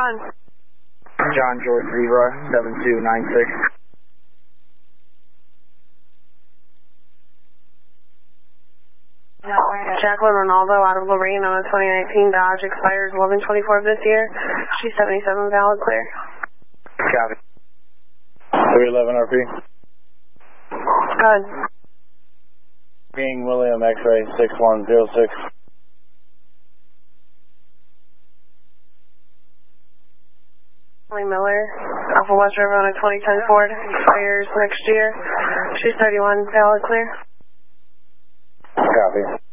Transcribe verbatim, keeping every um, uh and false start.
John. John George Leroy, seven two nine six. Jacqueline Ronaldo out of Lorraine on a twenty nineteen Dodge, expires eleven twenty-four of this year. She's seventy-seven, valid, clear. Copy. three eleven R P. Good. King William X-ray six one zero six. Miller, off of West River on a twenty ten Ford, expires next year. She's thirty-one, valid, clear. Copy.